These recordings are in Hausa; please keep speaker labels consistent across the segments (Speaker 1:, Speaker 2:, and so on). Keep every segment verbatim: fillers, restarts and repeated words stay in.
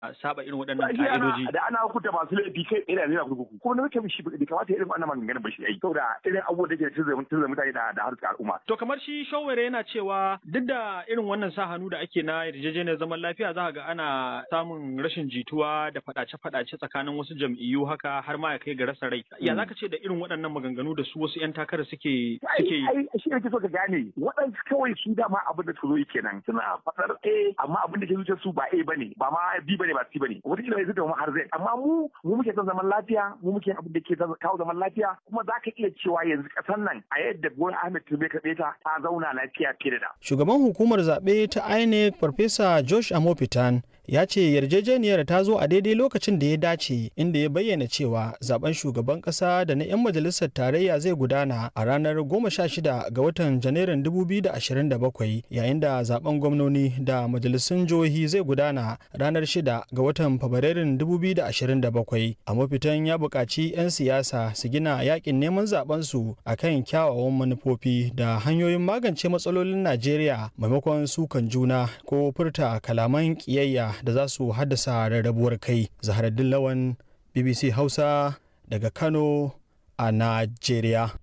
Speaker 1: saba irin
Speaker 2: Ba
Speaker 1: waɗannan
Speaker 2: shi ana
Speaker 1: ka'idoji.
Speaker 2: da ana hukunta masu laifi kai tsaye da yana kurkuku kuma na mutum shi bai kamata irin wannan maganganun ba shi ai saboda irin abubuwan da ke tunzura tunzura mutane da da harkar al'umma.
Speaker 1: To kamar shi Showore yana cewa duk da irin wannan sa hannu da ake na yarjejeniyar zaman lafiya za ga ana samun rashin jituwa da faɗace-faɗace tsakanin wasu jam'iyyu haka har ma ya kai ga rasa rai. Ya zaka ce da irin waɗannan maganganu da su wasu 'yan takara suke suke yi?
Speaker 2: Ai shi ne so ka gane waɗansu kawai su dama abin da su zo kenan suna faɗar A amma abin da ke zuciyar su ba A bane ba ma B bane ba C bane wataƙila bai zuta mu har Z amma mu mu muke son zaman lafiya mu muke abin da ke kawo zaman lafiya kuma za ka iya cewa yanzu ƙasar nan a yadda Bola Ahmed Tinubu ka ta ta zauna lafiya fiye da da.
Speaker 3: Shugaban hukumar zaɓe ta I N E C Farfesa Josh Amopitan ya ce yarjejeniyar ta zo a daidai lokacin da ya dace inda ya bayyana cewa zaben shugaban ƙasa da na 'yan majalisar tarayya zai gudana a ranar goma sha shida ga watan Janairun dubu biyu da ashirin da bakwai yayin da zaben gwamnoni da majalisun jihohi zai gudana ranar shida ga watan Fabrairun dubu biyu da ashirin da bakwai. Amopitan ya buƙaci 'yan siyasa su gina yakin neman zaben su akan kyawawan manufofi da hanyoyin magance matsalolin Najeriya maimakon sukan juna ko furta kalaman ƙiyayya da za su haddasa rarrabuwar kai. Zaharaddin Lawan, B B C Hausa daga Kano a Najeriya.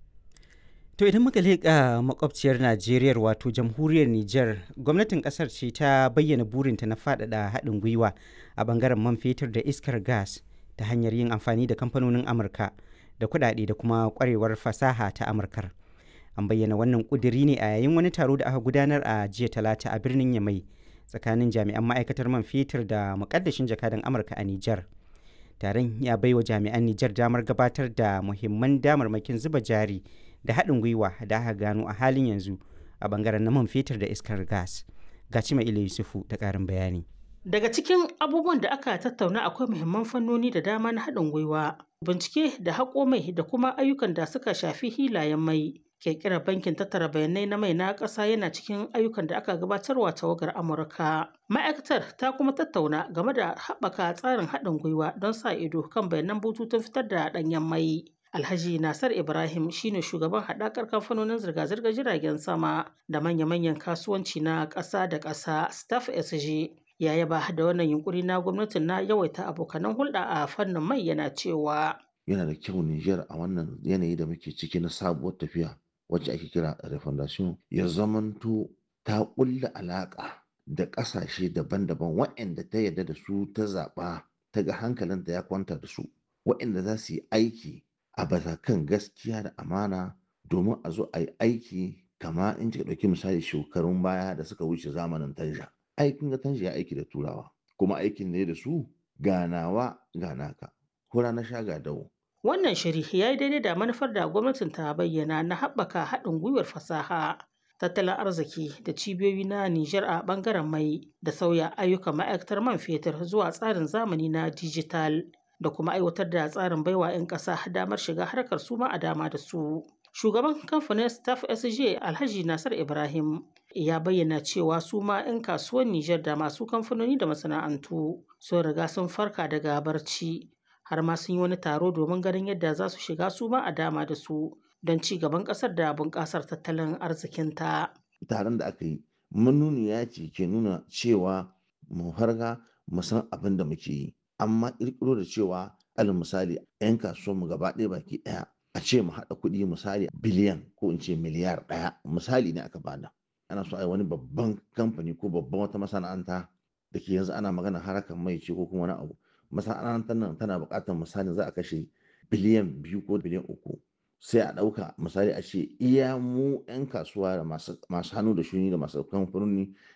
Speaker 4: To idan muka leƙa makwabciyar Najeriya wato jamhuriyar Nijar, gwamnatin ƙasar ce ta bayyana burinta na faɗaɗa haɗin gwiwa a bangaren man fetur da iskar gas ta hanyar yin amfani da kamfanonin Amurka da kuɗaɗe da kuma ƙwarewar fasaha ta Amurkar. An bayyana wannan ƙudiri ne a yayin wani taro da aka gudanar a jiya Talata a birnin Yamai tsakanin jami'an ma'aikatar man fetur da muƙaddashin jakadan Amurka a Nijar. Taron ya baiwa jami'an Nijar damar gabatar da muhimman damarmakin zuba jari da haɗin gwiwa da aka gano a halin yanzu a bangaren na man fetur da iskar gas. Ga Cima Ila Yusufu da ƙarin bayani.
Speaker 5: Daga cikin abubuwan da aka tattauna akwai muhimman fannoni da dama na haɗin gwiwa, bincike da haƙo mai da kuma ayyukan da suka shafi hilayen mai. Ƙirƙirar bankin tattara bayanai na mai na ƙasa yana cikin ayyukan da aka gabatarwa tawagar Amurka. Ma'aikatar ta kuma tattauna game da haɓaka tsarin haɗin gwiwa don sa ido kan bayanan bututun fitar da ɗanyen mai. Alhaji Nasar Ibrahim shine shugaban haɗakar kamfanonin zirga-zirgar jiragen sama da manya-manyan kasuwanci na ƙasa da ƙasa Staff S G. Ya yaba da wannan yunkuri na gwamnatin na yawaita abokanan hulɗa a fannin mai yana cewa.
Speaker 6: Yana da kyau Nijar a wannan yanayi da muke ciki na sabuwar tafiya wacce ake kira refondation ya zamanto ta ƙulla alaƙa da ƙasashe daban-daban waɗanda ta yarda da su ta zaɓa ta ga hankalinta ya kwanta da su waɗanda za su yi aiki a kan gaskiya da amana domin a zo a yi aiki kama in kika ɗauki misali shekarun baya da suka wuce zamanin tanja aikin ga tanja ya aiki da turawa kuma aikin ne da su ganawa ganaka hura na sha ga dawo.
Speaker 5: Wannan shiri ya yi daidai da manufar da gwamnatin ta bayyana na haɓaka haɗin gwiwar fasaha, tattalin arziki da cibiyoyi na Nijar a ɓangaren mai da sauya ayyukan ma'aikatar man fetur zuwa tsarin zamani na dijital da kuma aiwatar da tsarin baiwa 'yan ƙasa damar shiga harkar su ma a dama da su. Shugaban kamfanin Staff S J Alhaji Nasar Ibrahim ya bayyana cewa su ma 'yan kasuwan Nijar da masu kamfanoni da masana'antu sun riga sun farka daga barci. Har ma sun yi wani taro domin ganin yadda za su shiga su ma a dama da su don ci gaban ƙasar da bunƙasar tattalin arzikinta.
Speaker 6: Taron da aka yi manuniya ce ke nuna cewa mu farga mu san abin da muke yi amma ƙirƙiro da cewa alal misali 'yan kasuwanmu gaba ɗaya baki ɗaya a ce mu haɗa kuɗi misali biliyan ko in ce miliyar ɗaya misali ne aka bada ana so a yi wani babban kamfani ko babban wata masana'anta da ke yanzu ana magana harkar mai ce ko kuma wani abu masana'antar nan tana buƙatar misali za a kashe biliyan biyu ko biliyan uku sai a ɗauka misali a ce iya mu 'yan kasuwa da masu hannu da shuni da masu kamfanoni